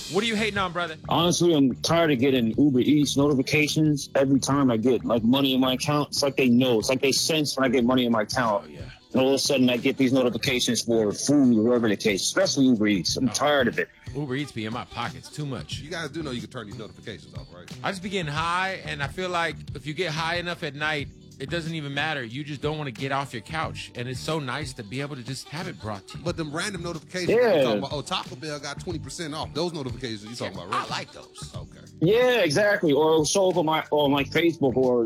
What are you hating on, brother? Honestly, I'm tired of getting Uber Eats notifications every time I get like money in my account. It's like they know. It's like they sense when I get money in my account. Oh, yeah. And all of a sudden, I get these notifications for food or whatever the case, especially Uber Eats. I'm tired of it. Uber Eats be in my pockets too much. You guys do know you can turn these notifications off, right? I just be getting high, and I feel like if you get high enough at night, it doesn't even matter. You just don't want to get off your couch. And it's so nice to be able to just have it brought to you. But them random notifications, Yeah. you're talking about, Taco Bell got 20% off. Those notifications you talking about, right? I like those. Okay. Yeah, exactly. Or it'll show up on my Facebook or